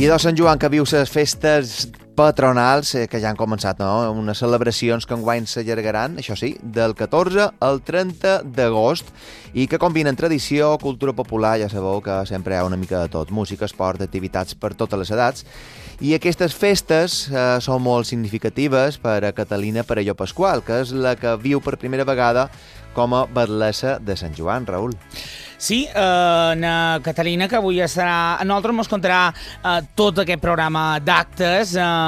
I de Sant Joan, que viu les festes patronals que ja han començat, no? Unes celebracions que enguany s'allargaran, això sí, del 14 al 30 d'agost i que combinen tradició, cultura popular, ja sabeu que sempre hi ha una mica de tot, música, esport, activitats per totes les edats. I aquestes festes són molt significatives per a Catalina Perelló Pasqual, que és la que viu per primera vegada com a batlessa de Sant Joan, Raül. Sí, na Catalina, que avui estarà... A nosaltres ens contarà tot aquest programa d'actes,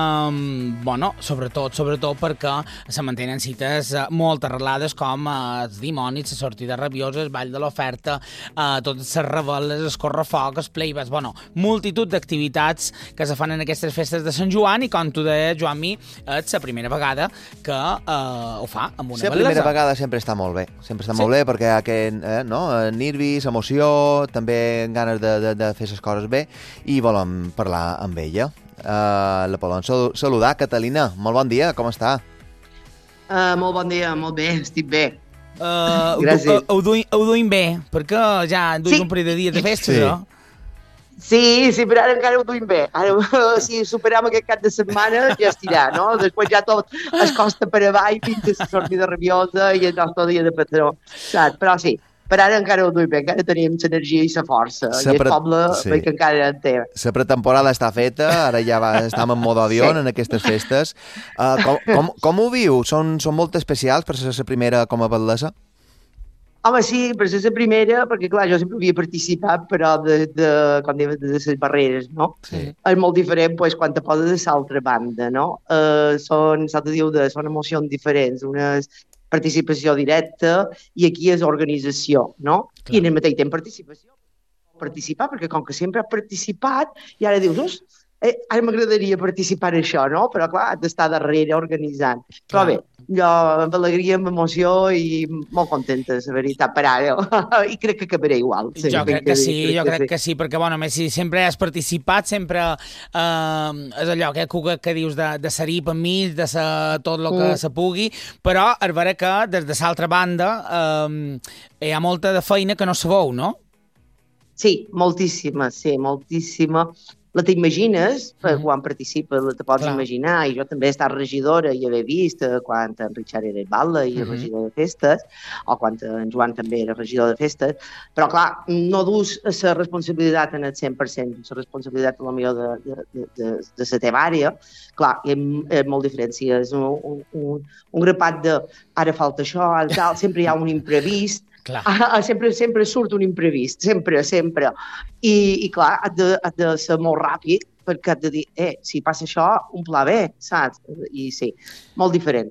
sobretot perquè se mantenen cites molt arrelades com els dimonis, la sortida rabiosa, el ball de l'oferta, totes les reveles, els correfoc, els playbacks, multitud d'activitats que se fan en aquestes festes de Sant Joan i, com tu deies, Joan-Mi, és la primera vegada que ho fa amb una bellesa. La primera vegada sempre està molt bé, molt bé perquè hi ha aquest nervis, emoció, també ganes de fer les coses bé i volem parlar amb ella. La volem saludar. Catalina, molt bon dia, com està? Molt bon dia, molt bé, estic bé. Gràcies. Ho duim bé, perquè ja duim un parell de dies de festes, no? Sí, però ara encara ho duim bé. Ara, si superem aquest cap de setmana, ja estirà, no? Després ja tot es costa per avall fins a la sortida rabiosa i el nostre dia de patró, saps? Però sí, per ara encara ho duim bé, encara tenim l'energia i la força. I el poble que encara en té. La pretemporada està feta, ara ja estem en mode avió en aquestes festes. Com ho viu? Són molt especials per ser la primera com a batlessa? Home, sí, per ser la primera, perquè clar, jo sempre havia participat, però com dèiem, de les barreres, no? Sí. És molt diferent quan te poses de l'altra banda, no? Són emocions diferents, una participació directa i aquí és organització, no? Clar. I en el mateix temps participar, perquè com que sempre has participat i ara dius, ara m'agradaria participar en això, no? Però clar, has d'estar darrere organitzant. Però bé, jo amb alegria, amb emoció i molt contenta, la veritat, per ara. I crec que acabaré igual. Sí, jo crec que sí, perquè, més si sempre has participat, sempre és allò que dius de ser-hi per mi, de ser tot el que se pugui, però és vera que des de l'altra banda hi ha molta de feina que no sabeu, no? Sí, moltíssima. La t'imagines, quan participes la te pots imaginar, i jo també he estat regidora i haver vist quan en Richard era batlle i regidor de festes, o quan en Joan també era regidor de festes, però clar, no dus la responsabilitat en el 100%, la responsabilitat de la teva àrea, clar, és molt diferent, si és un grapat de ara falta això, ara tal, sempre hi ha un imprevist. Sempre surt un imprevist, sempre. I clar, has de ser molt ràpid perquè has de dir, si passa això, un pla bé, saps? I sí, molt diferent.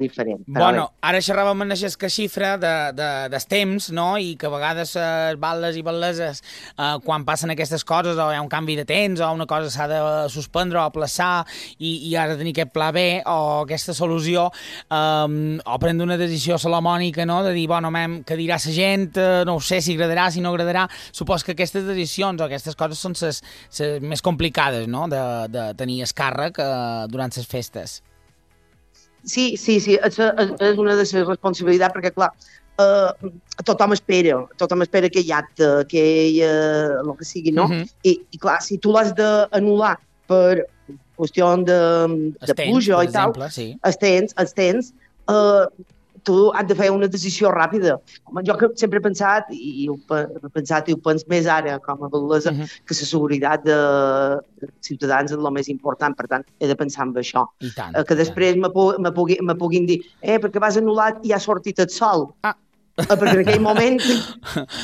Ara xerràvem en aquesta xifra dels temps, no? I que a vegades batlles i batleses, quan passen aquestes coses, o hi ha un canvi de temps, o una cosa s'ha de suspendre o aplaçar, i has de tenir aquest pla bé, o aquesta solució, o prendre una decisió salomònica, no? De dir, què dirà la gent, no ho sé si agradarà, si no agradarà. Supos que aquestes decisions o aquestes coses són les més complicades, no? De tenir el càrrec durant les festes. Sí, és una de les responsabilitats, perquè clar, tothom espera que hi ha el que sigui, no? I clar, si tu l'has d'anul·lar per qüestió de pluja i tal, els tens, tu has de fer una decisió ràpida. Jo sempre he pensat, i ho penso més ara com a batlessa, que la seguretat de ciutadans és el més important, per tant, he de pensar en això. Que després me puguin dir, perquè vas anul·lat i ha sortit el sol. Perquè en aquell moment